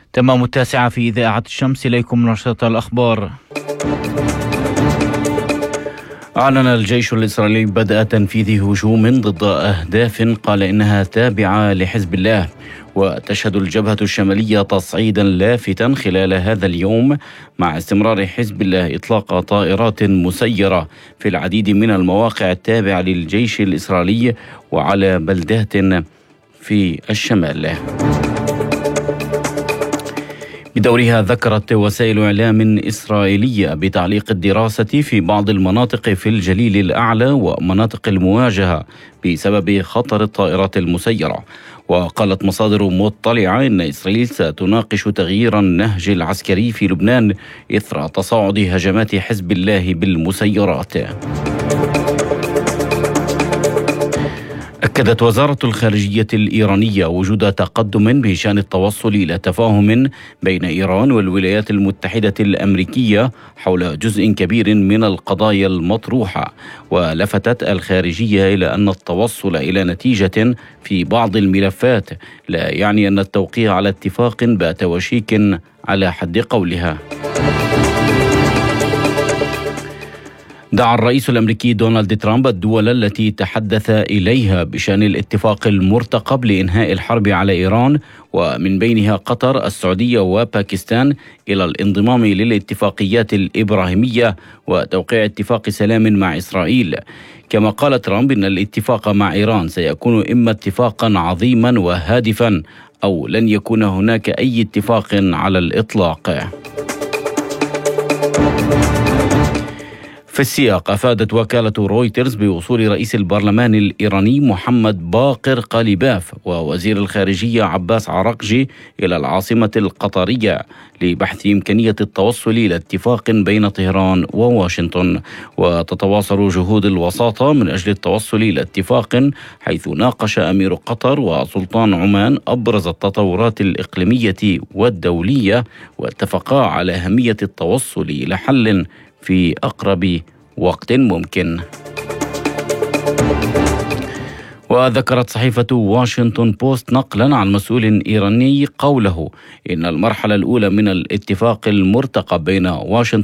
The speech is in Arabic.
تمام 9 في إذاعة الشمس. إليكم نشرة الأخبار. أعلن الجيش الإسرائيلي بدء تنفيذ هجوم ضد أهداف قال إنها تابعة لحزب الله. وتشهد الجبهة الشمالية تصعيدا لافتا خلال هذا اليوم مع استمرار حزب الله إطلاق طائرات مسيرة في العديد من المواقع التابعة للجيش الإسرائيلي وعلى بلدات في الشمال. بدورها ذكرت وسائل إعلام إسرائيلية بتعليق الدراسة في بعض المناطق في الجليل الأعلى ومناطق المواجهة بسبب خطر الطائرات المسيرة. وقالت مصادر مطلعة إن إسرائيل ستناقش تغيير النهج العسكري في لبنان إثر تصاعد هجمات حزب الله بالمسيرات. أكدت وزارة الخارجية الإيرانية وجود تقدم بشأن التوصل إلى تفاهم بين إيران والولايات المتحدة الأمريكية حول جزء كبير من القضايا المطروحة. ولفتت الخارجية إلى أن التوصل إلى نتيجة في بعض الملفات لا يعني أن التوقيع على اتفاق بات وشيك على حد قولها. دعا الرئيس الأمريكي دونالد ترامب الدول التي تحدث إليها بشأن الاتفاق المرتقب لإنهاء الحرب على إيران ومن بينها قطر السعودية وباكستان إلى الانضمام للاتفاقيات الإبراهيمية وتوقيع اتفاق سلام مع إسرائيل. كما قال ترامب إن الاتفاق مع إيران سيكون إما اتفاقا عظيما وهادفا أو لن يكون هناك أي اتفاق على الإطلاق. في السياق أفادت وكالة رويترز بوصول رئيس البرلمان الإيراني محمد باقر قاليباف ووزير الخارجية عباس عراقجي إلى العاصمة القطرية لبحث إمكانية التوصل إلى اتفاق بين طهران وواشنطن. وتتواصل جهود الوساطة من أجل التوصل إلى اتفاق حيث ناقش أمير قطر وسلطان عمان أبرز التطورات الإقليمية والدولية واتفقا على أهمية التوصل إلى حل في أقرب وقت ممكن. وذكرت صحيفة واشنطن بوست نقلا عن مسؤول إيراني قوله إن المرحلة الأولى من الاتفاق المرتقب بين واشنطن